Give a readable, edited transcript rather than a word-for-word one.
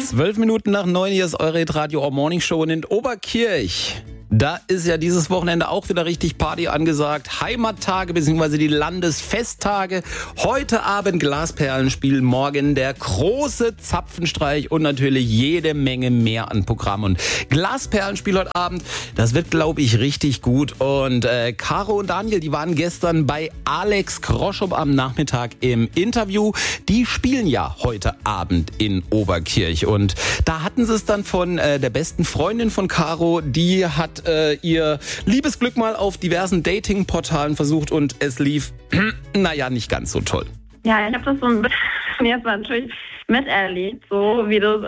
12 Minuten nach 9, hier ist eure Radio Morning Show in Oberkirch. Da ist ja dieses Wochenende auch wieder richtig Party angesagt. Heimattage bzw. die Landesfesttage. Heute Abend Glasperlenspiel, morgen der große Zapfenstreich und natürlich jede Menge mehr an Programm. Und Glasperlenspiel heute Abend, das wird, glaube ich, richtig gut. Und Caro und Daniel, die waren gestern bei Alex Kroschop am Nachmittag im Interview. Die spielen ja heute Abend in Oberkirch. Und da hatten sie es dann von der besten Freundin von Caro, die hat ihr Liebesglück mal auf diversen Dating-Portalen versucht und es lief, nicht ganz so toll. Ja, ich habe das so ein bisschen jetzt natürlich miterlebt, so wie du